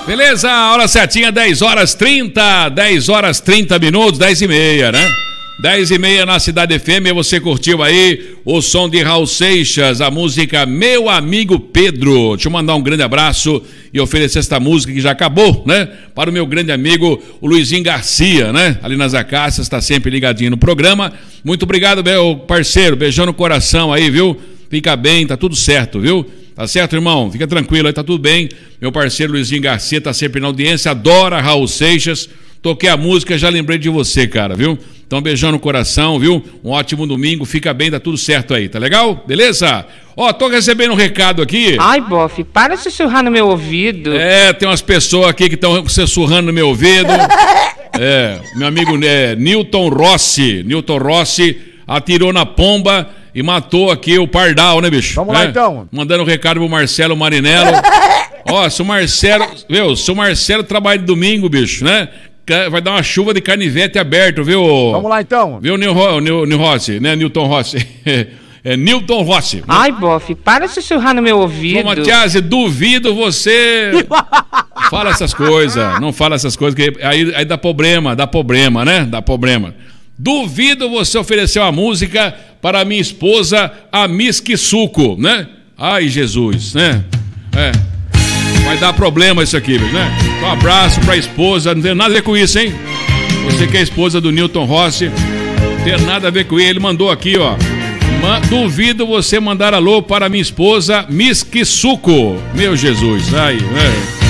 Beleza, hora certinha, 10 horas 30 minutos, 10h30, né? 10h30 na Cidade FM, você curtiu aí o som de Raul Seixas, a música Meu Amigo Pedro. Deixa eu mandar um grande abraço e oferecer esta música que já acabou, né? Para o meu grande amigo, o Luizinho Garcia, né? Ali nas Acácias, está sempre ligadinho no programa. Muito obrigado, meu parceiro, beijão no coração aí, viu? Fica bem, tá tudo certo, viu? Tá certo, irmão? Fica tranquilo aí, tá tudo bem. Meu parceiro Luizinho Garcia tá sempre na audiência, adora Raul Seixas. Toquei a música, já lembrei de você, cara, viu? Então, beijão no coração, viu? Um ótimo domingo, fica bem, tá tudo certo aí, tá legal? Beleza? Ó, tô recebendo um recado aqui. Ai, bofe, para de sussurrar no meu ouvido. É, tem umas pessoas aqui que estão sussurrando no meu ouvido. É, meu amigo Newton Rossi. Newton Rossi atirou na pomba e matou aqui o Pardal, né, bicho? Vamos lá, então. Mandando um recado pro Marcelo Marinello. Ó, se o Marcelo trabalha de domingo, bicho, né? Vai dar uma chuva de canivete aberto, viu? Vamos lá, então. Viu, Nil Rossi, né? Newton Rossi. É Newton Rossi. Ai, bofe, para de sussurrar no meu ouvido. Ô, Matias, duvido você fala essas coisas. Não fala essas coisas, que aí dá problema, né? Dá problema. Duvido você oferecer uma música para a minha esposa, a Miss Kisuko, né? Ai, Jesus, né? Vai dar problema isso aqui, né? Então, um abraço pra esposa, não tem nada a ver com isso, hein? Você que é a esposa do Newton Rossi, não tem nada a ver com ele. Ele mandou aqui, ó. Duvido você mandar alô para minha esposa, Miss Kisuko. Meu Jesus, aí,